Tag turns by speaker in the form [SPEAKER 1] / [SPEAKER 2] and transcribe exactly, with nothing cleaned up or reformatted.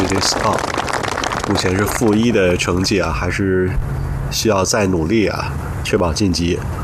[SPEAKER 1] This Up， 目前是负一的成绩啊，还是需要再努力啊，确保晋级。